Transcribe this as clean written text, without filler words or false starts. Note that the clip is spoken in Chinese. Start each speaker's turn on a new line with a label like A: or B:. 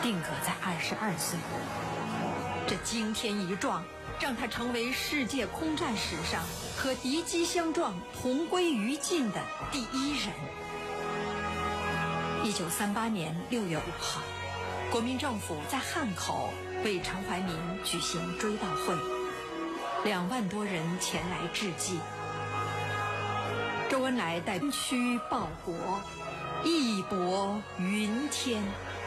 A: 定格在22岁。这惊天一撞，让他成为世界空战史上和敌机相撞同归于尽的第一人。1938年6月5号，国民政府在汉口为陈怀民举行追悼会，2万多人前来致祭。周恩来带军区报国，义薄云天。